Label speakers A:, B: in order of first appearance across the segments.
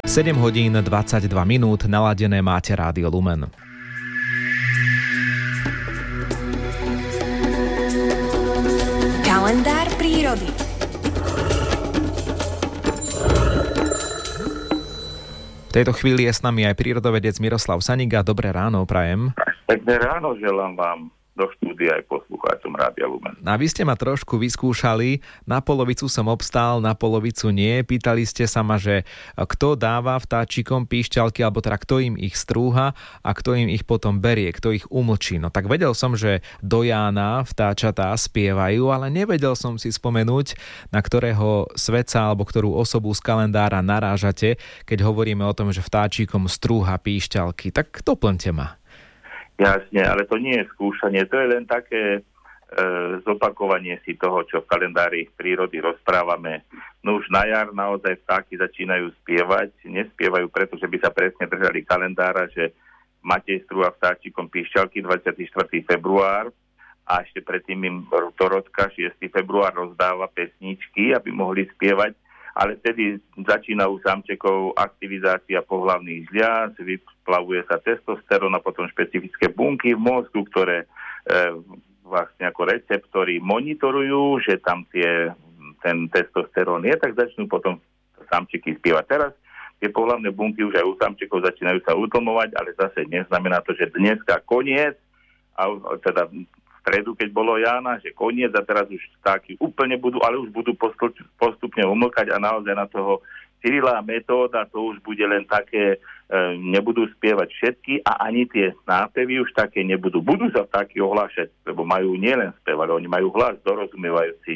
A: 7 hodín 22 minút, naladené máte Rádio Lumen.
B: Kalendár prírody.
A: V tejto chvíli je s nami aj prírodovedec Miroslav Saniga. Dobré ráno, prajem.
C: Pekné ráno želám vám do štúdia aj poslucháčom Rádia Lumen.
A: A vy ste ma trošku vyskúšali, na polovicu som obstál, na polovicu nie. Pýtali ste sa ma, že kto dáva vtáčikom píšťalky, alebo teda kto im ich strúha a kto im ich potom berie, kto ich umlčí. No tak vedel som, že do Jána vtáčatá spievajú, ale nevedel som si spomenúť, na ktorého svetca alebo ktorú osobu z kalendára narážate, keď hovoríme o tom, že vtáčikom strúha píšťalky. Tak doplňte ma.
C: Jasne, ale to nie je skúšanie, to je len také zopakovanie si toho, čo v kalendári prírody rozprávame. No už na jar naozaj vtáky začínajú spievať, nespievajú, pretože by sa presne držali kalendára, že Matej strúha vtáčikom píšťalky 24. február a ešte predtým im Dorotka 6. február rozdáva pesničky, aby mohli spievať, ale vtedy začína u samčekov aktivizácia pohlavných žľaz, vyplavuje sa testosterón a potom špecifické bunky v mozgu, ktoré vlastne ako receptory monitorujú, že tam ten testosterón je, tak začnú potom samčeky spievať. Teraz tie pohlavné bunky už aj u samčekov začínajú sa utlmovať, ale zase neznamená to, že dneska koniec, a teda v stredu, keď bolo Jána, že koniec a teraz už vtáky úplne budú, ale už budú postupne umlkať a naozaj na toho Cyrila Metóda to už bude len také, nebudú spievať všetky a ani tie nápevy už také nebudú. Budú sa vtáky ohlášať, lebo majú nielen spievať, oni majú hlas dorozumievajúci,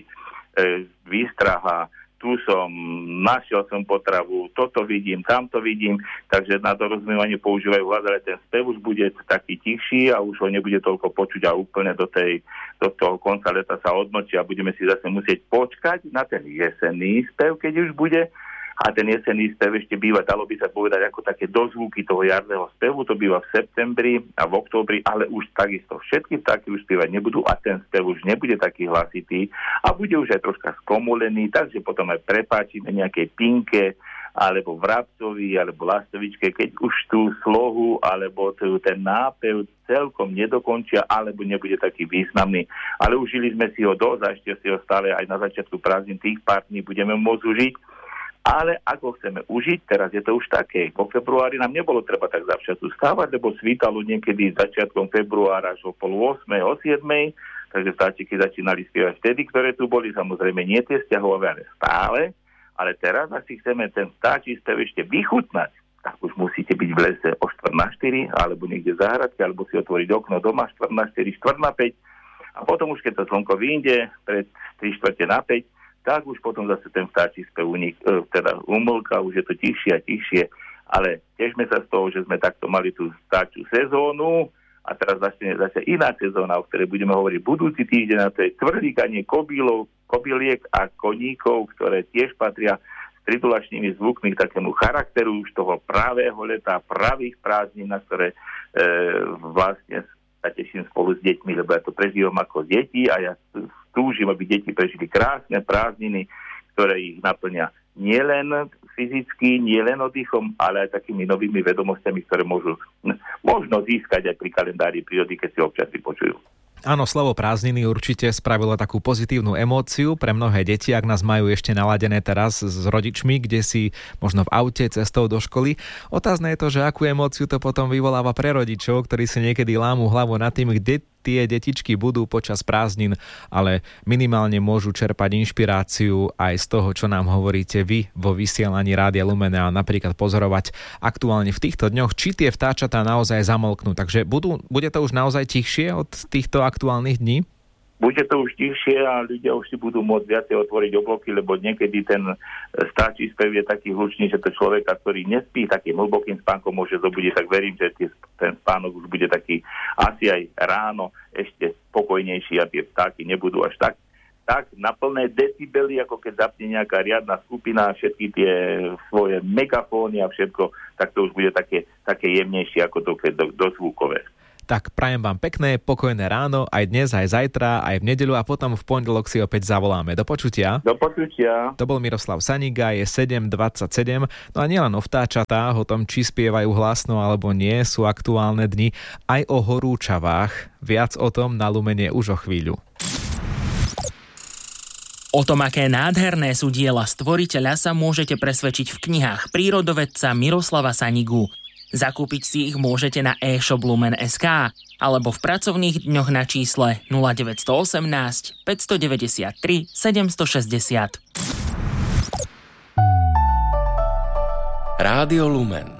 C: výstraha, tu som, našiel som potravu, toto vidím, tamto vidím, takže na dorozumievanie používajú hlas, ale ten spev už bude taký tichší a už ho nebude toľko počuť a úplne do toho konca leta sa odmlčí a budeme si zase musieť počkať na ten jesenný spev, keď už bude. A ten jesenný spev ešte býva, dalo by sa povedať, ako také dozvuky toho jarného spevu, to býva v septembri a v októbri, ale už takisto všetky vtáky už spievať nebudú a ten spev už nebude taký hlasitý a bude už aj troška skomolený, takže potom aj prepáčime nejakej pinke, alebo vrabcovi, alebo lastovičke, keď už tú slohu, alebo ten nápev celkom nedokončia, alebo nebude taký významný. Ale užili sme si ho dosť a ešte si ho stále aj na začiatku prázdnin tých pár dní budeme môcť užiť. Ale ako chceme užiť, teraz je to už také. Po februári nám nebolo treba tak zavčasu stávať, lebo svítalo niekedy začiatkom februára až o 7:30, o 7:00, takže vtáčiky začínali spievať vtedy, ktoré tu boli, samozrejme nie tie sťahové, ale stále. Ale teraz, ak si chceme ten vtáčí spev ešte vychutnať, tak už musíte byť v lese o 3:45, alebo niekde v záhradke, alebo si otvoriť okno doma 4:45, 4:45 a potom už, keď to slnko vyjde pred 3:45, tak už potom zase ten vtáčí spev teda umlka, už je to tichšie a tichšie, ale tešme sa z toho, že sme takto mali tú vtáčiu sezónu a teraz začne zase iná sezóna, o ktorej budeme hovoriť budúci týždeň, a to je tvrdíkanie kobyliek a koníkov, ktoré tiež patria s tritulačnými zvukmi k takému charakteru už toho pravého leta, pravých prázdnin, na ktoré vlastne sa teším spolu s deťmi, lebo ja to prežívam ako deti a ja túžim, aby deti prežili krásne prázdniny, ktoré ich naplňa nielen fyzicky, nielen oddychom, ale aj takými novými vedomosťami, ktoré možno získať aj pri kalendári prírody, keď si občas vypočujú.
A: Áno, slovo prázdniny určite spravilo takú pozitívnu emóciu pre mnohé deti, ak nás majú ešte naladené teraz s rodičmi, kde si možno v aute cestou do školy. Otázne je to, že akú emóciu to potom vyvoláva pre rodičov, ktorí si niekedy lámu hlavu nad tým, kde tie detičky budú počas prázdnin, ale minimálne môžu čerpať inšpiráciu aj z toho, čo nám hovoríte vy vo vysielaní Rádia Lumen a napríklad pozorovať aktuálne v týchto dňoch, či tie vtáčatá naozaj zamlknú. Takže bude to už naozaj tichšie od týchto aktuálnych dní?
C: Bude to už tichšie a ľudia už si budú môcť viacej otvoriť obloky, lebo niekedy ten vtáčí spev je taký hlučný, že to človeka, ktorý nespí takým hlbokým spánkom, môže zobudiť, tak verím, že ten spánok už bude taký asi aj ráno ešte spokojnejší a tie vtáky nebudú až tak na plné decibely, ako keď zapne nejaká riadna skupina a všetky tie svoje megafóny a všetko, tak to už bude také jemnejšie ako to, keď dozvukové.
A: Tak prajem vám pekné, pokojné ráno, aj dnes, aj zajtra, aj v nedeľu a potom v pondelok si opäť zavoláme. Do počutia.
C: Do počutia.
A: To bol Miroslav Saniga, je 7:27. No a nielen o vtáčatách, o tom, či spievajú hlasno alebo nie, sú aktuálne dni, aj o horúčavách. Viac o tom na Lumene už o chvíľu.
B: O tom, aké nádherné sú diela stvoriteľa, sa môžete presvedčiť v knihách prírodovedca Miroslava Sanigu. Zakúpiť si ich môžete na e-shop Lumen.sk alebo v pracovných dňoch na čísle 0918 593 760.
D: Rádio Lumen.